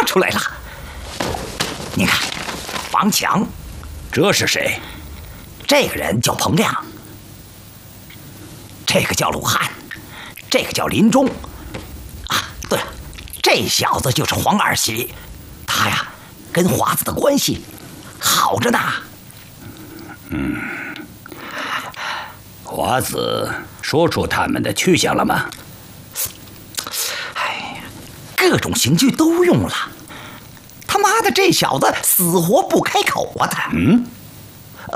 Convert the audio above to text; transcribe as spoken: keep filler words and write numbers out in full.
出来了。你看，王强， 这是谁？ 这个人叫彭亮，这个叫鲁汉，这个叫林中。啊，对了，这小子就是黄二喜，他呀跟华子的关系好着呢。 嗯，华子说出他们的去向了吗？ 哎呀，各种刑具都用了。他妈的，这小子死活不开口啊！他， 嗯，